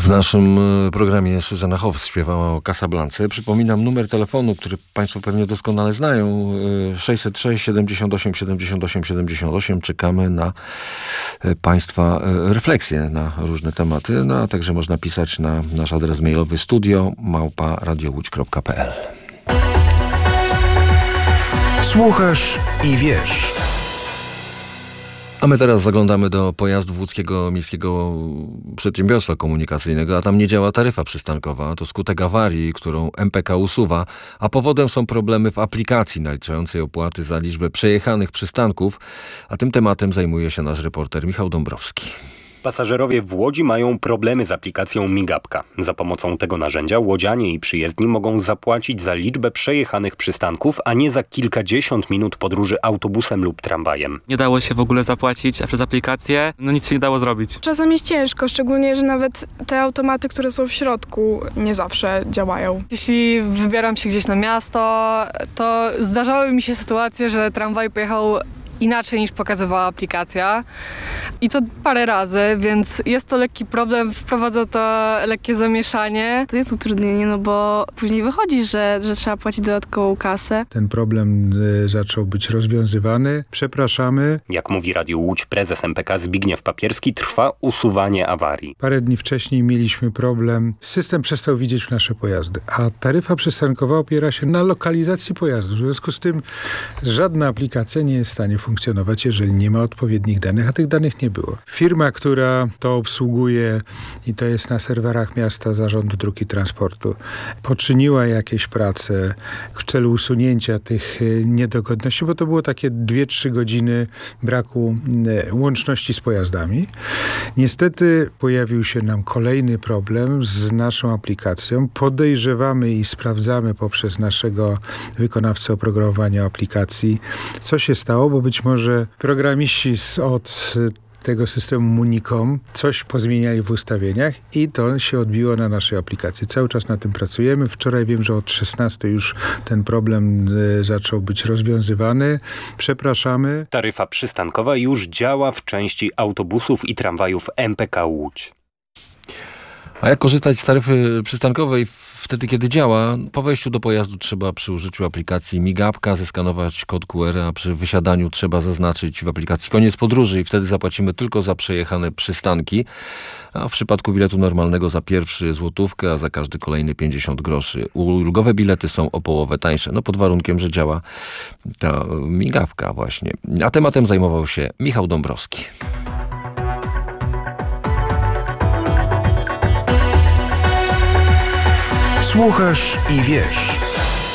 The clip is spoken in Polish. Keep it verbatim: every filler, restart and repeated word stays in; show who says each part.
Speaker 1: W naszym programie Zuzanna Hoff śpiewała o Casablance. Przypominam numer telefonu, który Państwo pewnie doskonale znają. sześćset sześć siedemdziesiąt osiem siedemdziesiąt osiem siedemdziesiąt osiem. Czekamy na Państwa refleksje na różne tematy. No, a także można pisać na nasz adres mailowy studio małpa radio łódź kropka p l.
Speaker 2: Słuchasz i wiesz.
Speaker 1: A my teraz zaglądamy do pojazdów Łódzkiego Miejskiego Przedsiębiorstwa Komunikacyjnego, a tam nie działa taryfa przystankowa. To skutek awarii, którą M P K usuwa, a powodem są problemy w aplikacji naliczającej opłaty za liczbę przejechanych przystanków, a tym tematem zajmuje się nasz reporter Michał Dąbrowski.
Speaker 3: Pasażerowie w Łodzi mają problemy z aplikacją Migapka. Za pomocą tego narzędzia łodzianie i przyjezdni mogą zapłacić za liczbę przejechanych przystanków, a nie za kilkadziesiąt minut podróży autobusem lub tramwajem.
Speaker 4: Nie dało się w ogóle zapłacić, a przez aplikację no nic się nie dało zrobić.
Speaker 5: Czasem jest ciężko, szczególnie, że nawet te automaty, które są w środku, nie zawsze działają.
Speaker 6: Jeśli wybieram się gdzieś na miasto, to zdarzały mi się sytuacje, że tramwaj pojechał inaczej niż pokazywała aplikacja i to parę razy, więc jest to lekki problem, wprowadza to lekkie zamieszanie.
Speaker 7: To jest utrudnienie, no bo później wychodzi, że, że trzeba płacić dodatkową kasę.
Speaker 8: Ten problem y, zaczął być rozwiązywany. Przepraszamy.
Speaker 3: Jak mówi Radio Łódź prezes M P K Zbigniew Papierski, trwa usuwanie awarii.
Speaker 8: Parę dni wcześniej mieliśmy problem. System przestał widzieć nasze pojazdy, a taryfa przystankowa opiera się na lokalizacji pojazdu. W związku z tym żadna aplikacja nie jest w stanie funkcjonować. funkcjonować, jeżeli nie ma odpowiednich danych, a tych danych nie było. Firma, która to obsługuje i to jest na serwerach miasta Zarządu Dróg i Transportu, poczyniła jakieś prace w celu usunięcia tych niedogodności, bo to było takie dwie trzy godziny braku łączności z pojazdami. Niestety pojawił się nam kolejny problem z naszą aplikacją. Podejrzewamy i sprawdzamy poprzez naszego wykonawcę oprogramowania aplikacji, co się stało, bo być może programiści z, od tego systemu Municom coś pozmieniali w ustawieniach i to się odbiło na naszej aplikacji. Cały czas na tym pracujemy. Wczoraj wiem, że od szesnastej już ten problem y, zaczął być rozwiązywany. Przepraszamy.
Speaker 3: Taryfa przystankowa już działa w części autobusów i tramwajów M P K Łódź.
Speaker 1: A jak korzystać z taryfy przystankowej wtedy, kiedy działa? Po wejściu do pojazdu trzeba przy użyciu aplikacji Migapka zeskanować kod Q R, a przy wysiadaniu trzeba zaznaczyć w aplikacji koniec podróży i wtedy zapłacimy tylko za przejechane przystanki, a w przypadku biletu normalnego za pierwszy złotówkę, a za każdy kolejny pięćdziesiąt groszy. Ulgowe bilety są o połowę tańsze, no pod warunkiem, że działa ta Migawka właśnie. A tematem zajmował się Michał Dąbrowski.
Speaker 2: Słuchasz i wiesz.